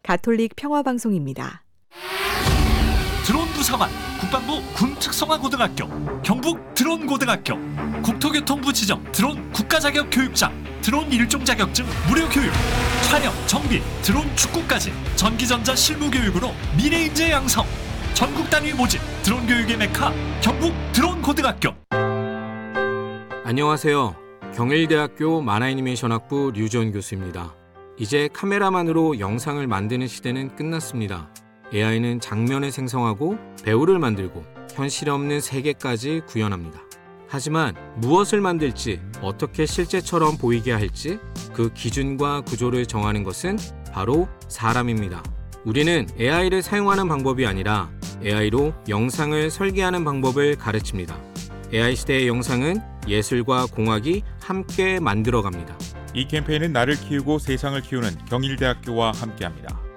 가톨릭 평화방송입니다. 드론 부사관, 국방부 군특성화고등학교, 경북 드론고등학교, 국토교통부 지정 드론 국가자격교육장, 드론 일종 자격증 무료 교육, 촬영, 정비, 드론 축구까지 전기전자 실무교육으로 미래인재 양성, 전국 단위 모집 드론 교육의 메카 경북 드론고등학교. 안녕하세요. 경일대학교 만화애니메이션학부 류지원 교수입니다. 이제 카메라만으로 영상을 만드는 시대는 끝났습니다. AI는 장면을 생성하고 배우를 만들고 현실 없는 세계까지 구현합니다. 하지만 무엇을 만들지, 어떻게 실제처럼 보이게 할지 그 기준과 구조를 정하는 것은 바로 사람입니다. 우리는 AI를 사용하는 방법이 아니라 AI로 영상을 설계하는 방법을 가르칩니다. AI 시대의 영상은 예술과 공학이 함께 만들어갑니다. 이 캠페인은 나를 키우고 세상을 키우는 경일대학교와 함께합니다.